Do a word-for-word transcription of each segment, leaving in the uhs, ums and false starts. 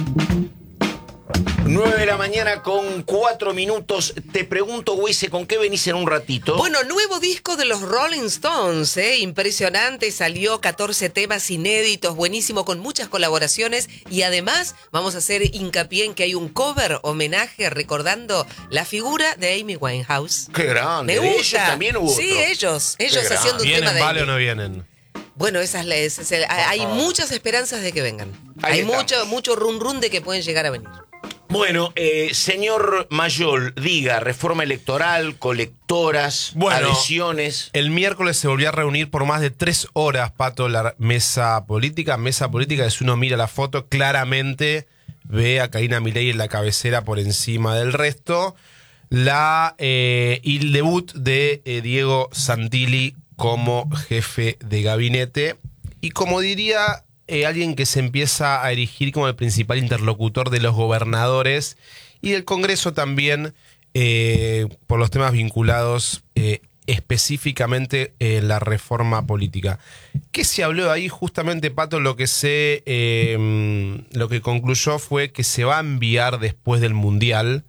nueve de la mañana con cuatro minutos. Te pregunto, Weise, ¿con qué venís en un ratito? Bueno, nuevo disco de los Rolling Stones, ¿eh? Impresionante, salió catorce temas inéditos, buenísimo, con muchas colaboraciones. Y además vamos a hacer hincapié en que hay un cover, homenaje, recordando la figura de Amy Winehouse. ¡Qué grande! Me ¿De gusta. ellos también hubo Sí, otro? ellos, ellos Qué haciendo un grande. tema ¿Vienen, de vale Amy. o no vienen? Bueno, esa es la, esa es el- hay favor. muchas esperanzas de que vengan. Ahí hay estamos. mucho, mucho run run de que pueden llegar a venir. Bueno, eh, señor Mayol, diga, reforma electoral, colectoras, Bueno, adhesiones. El miércoles se volvió a reunir por más de tres horas, Pato, la mesa política. Mesa política, si uno mira la foto, claramente ve a Karina Milei en la cabecera por encima del resto. La, eh, y el debut de eh, Diego Santilli como jefe de gabinete. Y como diría eh, alguien que se empieza a erigir como el principal interlocutor de los gobernadores y del Congreso también, eh, por los temas vinculados eh, específicamente en la reforma política. ¿Qué se habló ahí? Justamente, Pato, lo que se eh, lo que concluyó fue que se va a enviar después del Mundial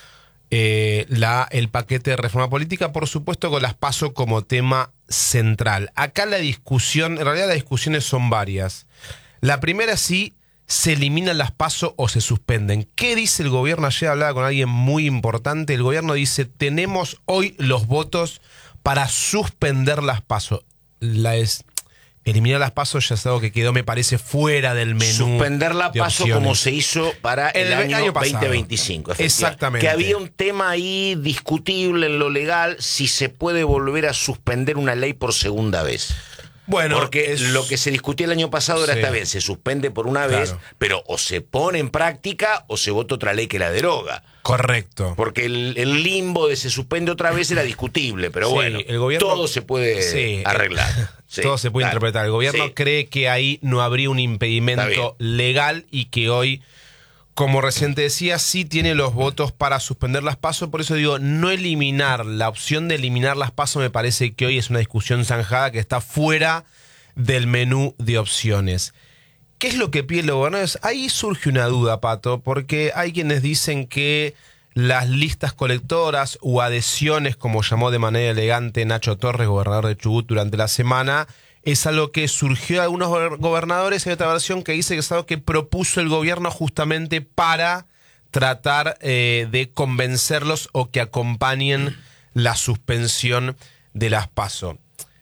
eh, la, el paquete de reforma política, por supuesto con las PASO como tema central. Acá la discusión, en realidad las discusiones son varias. La primera, sí, se eliminan las PASO o se suspenden. ¿Qué dice el gobierno? Ayer hablaba con alguien muy importante. El gobierno dice, tenemos hoy los votos para suspender las PASO. La es, eliminar las PASO ya es algo que quedó, me parece, fuera del menú. Suspender la de PASO opciones. como se hizo para el, El año, año pasado. veinte veinticinco. Exactamente. Que había un tema ahí discutible en lo legal, si se puede volver a suspender una ley por segunda vez. Bueno, porque es- lo que se discutía el año pasado era Sí. esta vez, se suspende por una Claro. vez, pero o se pone en práctica o se vota otra ley que la deroga. Correcto. Porque el, el limbo de se suspende otra vez era discutible, pero Sí, bueno, el gobierno- todo se puede Sí, arreglar. Sí, Todo se puede claro. interpretar. El gobierno Sí. cree que ahí no habría un Está bien. impedimento legal y que hoy, como recién te decía, sí tiene los votos para suspender las PASO. Por eso digo, no eliminar, la opción de eliminar las PASO me parece que hoy es una discusión zanjada que está fuera del menú de opciones. ¿Qué es lo que piden los gobernadores? Ahí surge una duda, Pato, porque hay quienes dicen que las listas colectoras o adhesiones, como llamó de manera elegante Nacho Torres, gobernador de Chubut, durante la semana, es algo que surgió de algunos gober- gobernadores. Hay otra versión que dice que es algo que propuso el gobierno justamente para tratar eh, de convencerlos o que acompañen la suspensión de las PASO.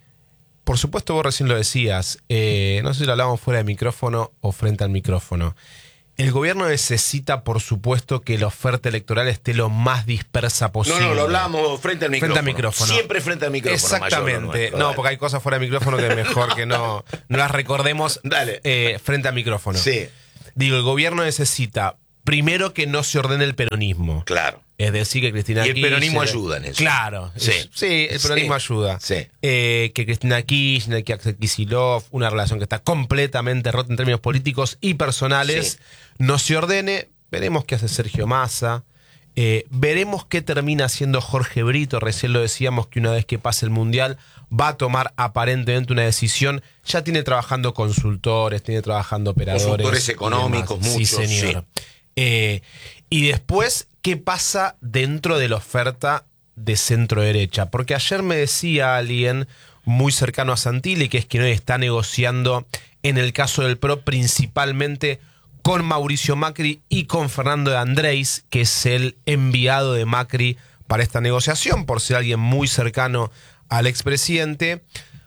Por supuesto, vos recién lo decías, eh, no sé si lo hablábamos fuera de micrófono o frente al micrófono. El gobierno necesita, por supuesto, que la oferta electoral esté lo más dispersa No, posible. no, lo hablábamos frente al micrófono. Frente al micrófono. Siempre frente al micrófono. Exactamente. Mayor, lo nuestro, no, dale. porque hay cosas fuera de micrófono que es mejor que no, no las recordemos Dale. eh, frente al micrófono. Sí, Digo, el gobierno necesita, primero, que no se ordene el peronismo. claro. Es decir, que Cristina Y el Kirchner... peronismo ayuda en eso. Claro. Sí. es- sí, el peronismo Sí. ayuda. Sí. Eh, que Cristina Kirchner, que Axel Kicillof, una relación que está completamente rota en términos políticos y personales, Sí. no se ordene. Veremos qué hace Sergio Massa. Eh, veremos qué termina haciendo Jorge Brito. Recién lo decíamos que una vez que pase el Mundial va a tomar aparentemente una decisión. Ya tiene trabajando consultores, tiene trabajando operadores. Consultores y económicos, demás. muchos, Sí, señor. Eh, y después, ¿qué pasa dentro de la oferta de centro derecha? Porque ayer me decía alguien muy cercano a Santilli, que es quien hoy está negociando en el caso del P R O principalmente con Mauricio Macri y con Fernando de Andrés, que es el enviado de Macri para esta negociación, por ser alguien muy cercano al expresidente.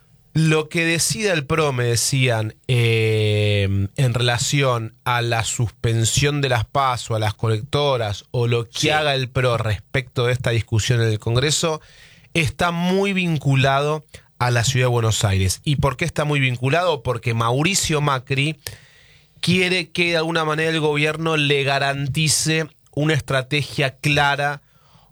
Lo que decida el P R O, me decían, eh, en relación a la suspensión de las PASO, a las colectoras, o lo que Sí. haga el P R O respecto de esta discusión en el Congreso, está muy vinculado a la Ciudad de Buenos Aires. ¿Y por qué está muy vinculado? Porque Mauricio Macri quiere que de alguna manera el gobierno le garantice una estrategia clara,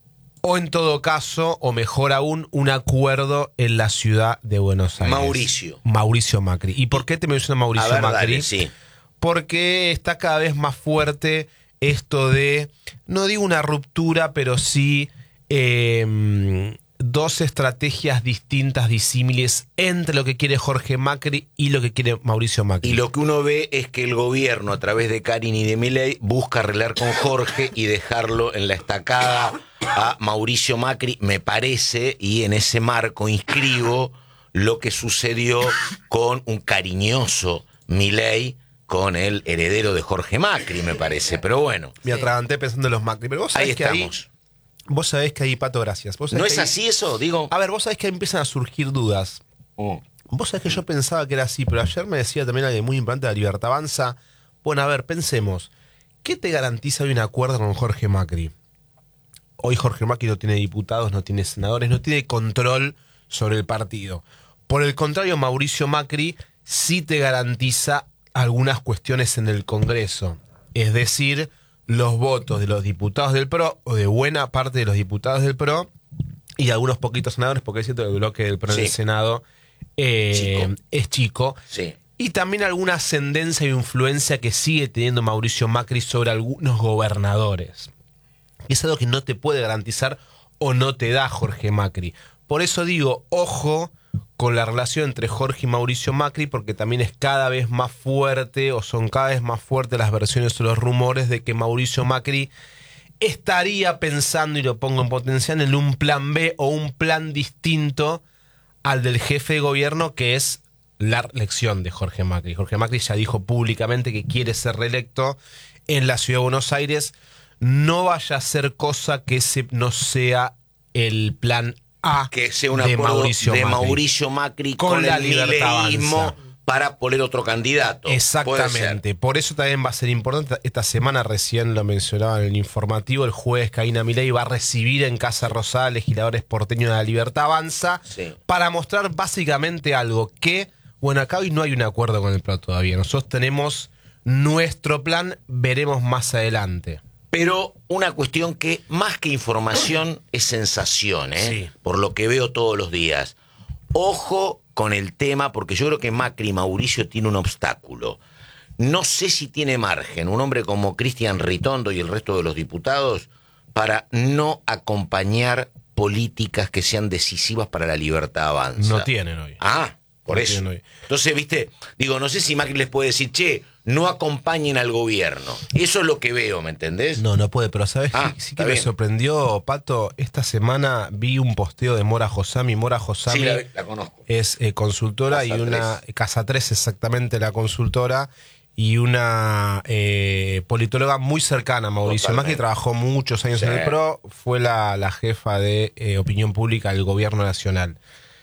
o en todo caso, o mejor aún, un acuerdo en la Ciudad de Buenos Aires. Mauricio. Mauricio Macri. ¿Y por qué te menciona Mauricio A ver, Macri? dale, sí. Porque está cada vez más fuerte esto de, no digo una ruptura, pero sí eh, dos estrategias distintas, disímiles, entre lo que quiere Jorge Macri y lo que quiere Mauricio Macri. Y lo que uno ve es que el gobierno, a través de Karin y de Milei, busca arreglar con Jorge y dejarlo en la estacada a Mauricio Macri, me parece, y en ese marco inscribo lo que sucedió con un cariñoso Milei con el heredero de Jorge Macri, me parece, pero bueno. Me atraganté pensando en los Macri, pero vos sabés Ahí que estamos. ahí... Vos sabés que ahí, Pato, gracias. ¿Vos sabés ¿No que es ahí- así eso? Digo. A ver, vos sabés que ahí empiezan a surgir dudas. Oh. Vos sabés que yo pensaba que era así, pero ayer me decía también alguien muy importante de la Libertad Avanza. Bueno, a ver, pensemos. ¿Qué te garantiza hoy un acuerdo con Jorge Macri? Hoy Jorge Macri no tiene diputados, no tiene senadores, no tiene control sobre el partido. Por el contrario, Mauricio Macri sí te garantiza algunas cuestiones en el Congreso. Es decir, los votos de los diputados del P R O, o de buena parte de los diputados del P R O, y algunos poquitos senadores, porque es cierto que el bloque del P R O en el Sí. Senado eh, Chico. es chico. Sí. Y también alguna ascendencia e influencia que sigue teniendo Mauricio Macri sobre algunos gobernadores. Es algo que no te puede garantizar o no te da Jorge Macri. Por eso digo, ojo con la relación entre Jorge y Mauricio Macri, porque también es cada vez más fuerte, o son cada vez más fuertes las versiones o los rumores de que Mauricio Macri estaría pensando, y lo pongo en potencial, en un plan B o un plan distinto al del jefe de gobierno, que es la reelección de Jorge Macri. Jorge Macri ya dijo públicamente que quiere ser reelecto en la Ciudad de Buenos Aires. No vaya a ser cosa que ese no sea el plan A Que sea un de acuerdo Mauricio de Macri. Mauricio Macri Con con, la el Libertad mileísmo Avanza. para poner otro candidato. Puede ser. Exactamente, por eso también va a ser importante. Esta semana, recién lo mencionaba en el informativo, el jueves Karina Milei va a recibir en Casa Rosada legisladores porteños de la Libertad Avanza, Sí. para mostrar básicamente algo que, bueno, acá hoy no hay un acuerdo con el P R O todavía. Nosotros tenemos nuestro plan, veremos más adelante. Pero una cuestión que más que información es sensación, ¿eh? Sí. Por lo que veo todos los días. Ojo con el tema, porque yo creo que Macri y Mauricio tiene un obstáculo. No sé si tiene margen un hombre como Cristian Ritondo y el resto de los diputados para no acompañar políticas que sean decisivas para la Libertad Avanza. No tienen hoy. Ah, por No eso. tienen hoy. Entonces, viste, digo, no sé si Macri les puede decir, che, no acompañen al gobierno. Eso es lo que veo, ¿me entendés? No, no puede, pero ¿sabes? Ah, sí, sí está que me bien. sorprendió, Pato. Esta semana vi un posteo de Mora Josami. Mora Josami Sí, la, la conozco. es eh, consultora Casa y una... tres. Casa tres, exactamente, la consultora. Y una eh, politóloga muy cercana a Mauricio Totalmente. Macri. Trabajó muchos años Sí. en el P R O. Fue la, la jefa de eh, opinión pública del gobierno nacional.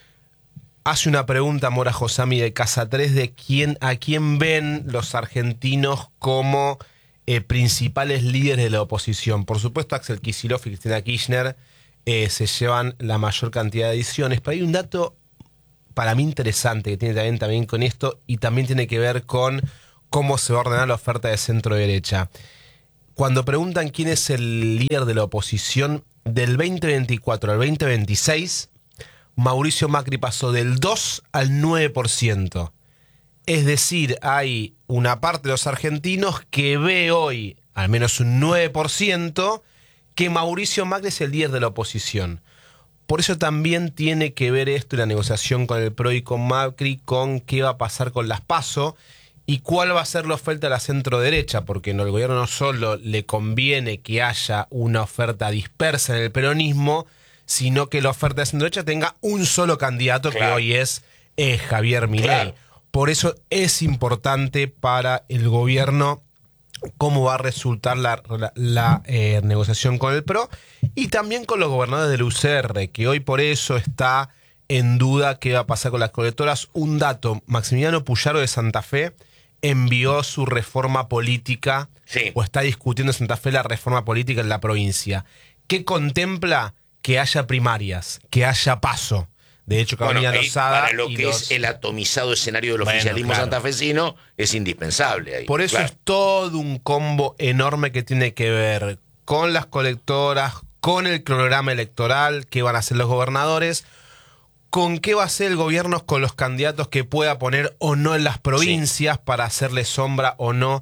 Hace una pregunta Mora Josami de Casa tres de quién, a quién ven los argentinos como eh, principales líderes de la oposición. Por supuesto, Axel Kicillof y Cristina Kirchner eh, se llevan la mayor cantidad de ediciones, pero hay un dato para mí interesante que tiene también, también con esto, y también tiene que ver con cómo se va a ordenar la oferta de centro-derecha. Cuando preguntan quién es el líder de la oposición, del veinte veinticuatro al veinte veintiséis... Mauricio Macri pasó del dos al nueve por ciento. Es decir, hay una parte de los argentinos que ve hoy, al menos un nueve por ciento, que Mauricio Macri es el líder de la oposición. Por eso también tiene que ver esto en la negociación con el P R O y con Macri, con qué va a pasar con las PASO y cuál va a ser la oferta de la centro-derecha, porque no, al gobierno no solo le conviene que haya una oferta dispersa en el peronismo, sino que la oferta de centro-derecha tenga un solo candidato, Claro. que hoy es eh, Javier Milei. Claro. Por eso es importante para el gobierno cómo va a resultar la, la, la, eh, negociación con el P R O y también con los gobernadores del U C R, que hoy por eso está en duda qué va a pasar con las colectoras. Un dato, Maximiliano Puyaro de Santa Fe envió su reforma política, Sí. o está discutiendo en Santa Fe la reforma política en la provincia, que contempla que haya primarias, que haya paso. De hecho, Bueno, Carolina ahí, Lozada para lo y que los- es el atomizado escenario del Bueno, oficialismo claro. santafesino es indispensable ahí. Por eso Claro. es todo un combo enorme que tiene que ver con las colectoras, con el cronograma electoral, qué van a hacer los gobernadores, con qué va a hacer el gobierno con los candidatos que pueda poner o no en las provincias para hacerle sombra o no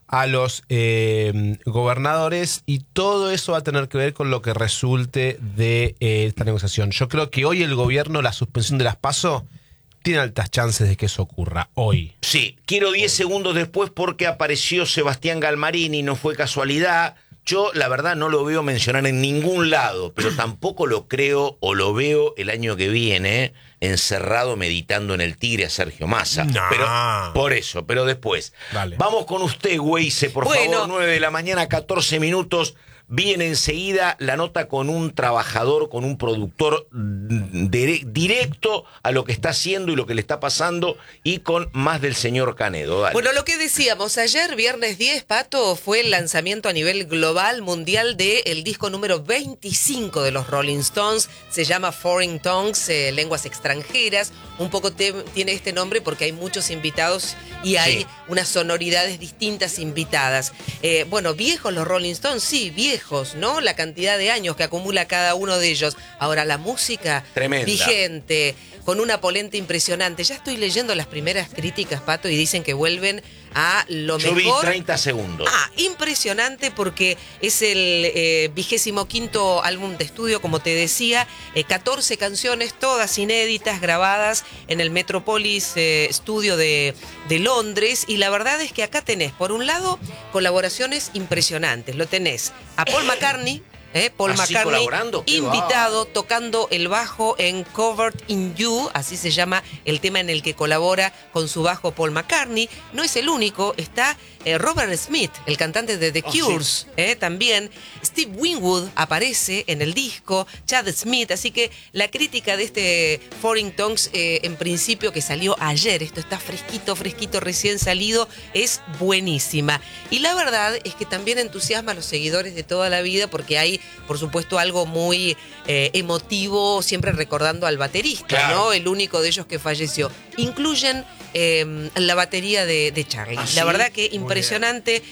a los eh, gobernadores, y todo eso va a tener que ver con lo que resulte de eh, esta negociación. Yo creo que hoy el gobierno, la suspensión de las PASO, tiene altas chances de que eso ocurra hoy. Sí, quiero diez segundos después porque apareció Sebastián Galmarini, no fue casualidad. Yo, la verdad, no lo veo mencionar en ningún lado, pero tampoco lo creo o lo veo el año que viene encerrado meditando en el Tigre a Sergio Massa. No. Pero, por eso, pero después. Dale. Vamos con usted, Weise, por Bueno. favor, nueve de la mañana, catorce minutos. Viene enseguida la nota con un trabajador, con un productor dire- directo a lo que está haciendo y lo que le está pasando, y con más del señor Canedo. Dale. Bueno, lo que decíamos, ayer, viernes diez, Pato, fue el lanzamiento a nivel global, mundial, del disco número veinticinco de los Rolling Stones. Se llama Foreign Tongues, eh, lenguas extranjeras. Un poco te- tiene este nombre porque hay muchos invitados y hay Sí. unas sonoridades distintas invitadas. Eh, bueno, viejos los Rolling Stones, sí, viejos, ¿no? La cantidad de años que acumula cada uno de ellos. Ahora, la música Tremenda. vigente, con una polenta impresionante. Ya estoy leyendo las primeras críticas, Pato, y dicen que vuelven a lo Yo vi mejor. treinta segundos. Ah, impresionante, porque es el eh, vigésimo quinto álbum de estudio, como te decía, eh, catorce canciones, todas inéditas, grabadas en el Metropolis eh, Studio de, de Londres, y la verdad es que acá tenés, por un lado, colaboraciones impresionantes. Lo tenés a Paul McCartney, ¿eh? Paul ¿Así McCartney, colaborando? ¡Qué invitado, tocando el bajo en Covered in You, así se llama el tema en el que colabora con su bajo Paul McCartney. No es el único, está eh, Robert Smith, el cantante de The Oh, Cures, eh, también. Steve Winwood aparece en el disco, Chad Smith, así que la crítica de este Foreign Tongues, eh, en principio, que salió ayer, esto está fresquito, fresquito, recién salido, es buenísima. Y la verdad es que también entusiasma a los seguidores de toda la vida, porque hay, por supuesto, algo muy eh, emotivo, siempre recordando al baterista, Claro. ¿no? El único de ellos que falleció. Incluyen eh, la batería de, de Charlie. ¿Ah, La sí? verdad que impresionante.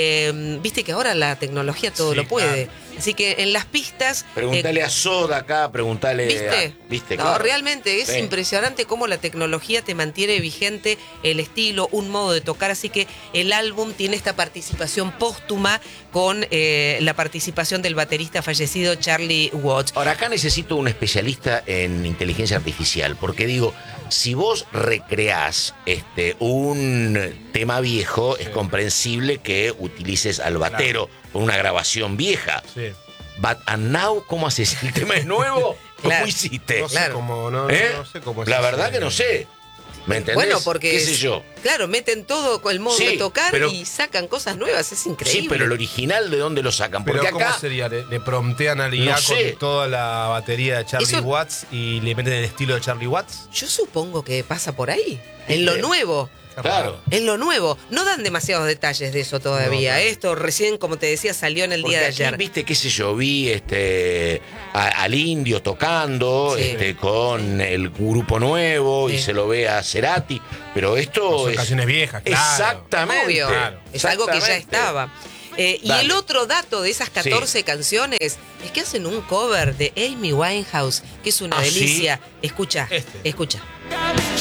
Eh, Viste que ahora la tecnología todo Sí, lo puede. claro. Así que en las pistas... Preguntale eh, a Soda acá, preguntale ¿Viste? a... ¿Viste? No, Claro. realmente es Sí. impresionante cómo la tecnología te mantiene vigente el estilo, un modo de tocar. Así que el álbum tiene esta participación póstuma con eh, la participación del baterista fallecido Charlie Watts. Ahora, acá necesito un especialista en inteligencia artificial, porque digo, si vos recreás este, un tema viejo, es comprensible que utilices al batero con una grabación vieja. Sí. But and now, ¿cómo haces? ¿El tema es nuevo? Claro. ¿Cómo hiciste? No sé Claro. cómo, no, ¿Eh? no sé cómo es La eso. verdad que no sé. ¿Me entendés? Bueno, porque ¿Qué es- sé yo? Claro, meten todo con el modo Sí, de tocar pero- y sacan cosas nuevas, es increíble. Sí, pero el original, ¿de dónde lo sacan? Pero Porque ¿cómo acá... sería? ¿Le, le promptean al I A No sé. con toda la batería de Charlie Eso- Watts y le meten el estilo de Charlie Watts? Yo supongo que pasa por ahí, en lo ¿Viste? nuevo. Claro. En lo nuevo. No dan demasiados detalles de eso todavía. No, claro. Esto recién, como te decía, salió en el Porque día de aquí, ayer. viste, qué sé yo, vi este, a- al Indio tocando Sí. este, con el grupo nuevo y Sí. se lo ve a Cerati, pero esto Son es... canciones viejas, claro. Exactamente. Obvio. Claro. Es algo que ya Exactamente. estaba. Eh, y Dale. el otro dato de esas catorce canciones es que hacen un cover de Amy Winehouse, que es una ¿Ah, sí? delicia. Escucha, Este. escucha.